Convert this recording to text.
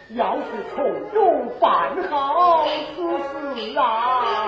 要是从中办好此事啊！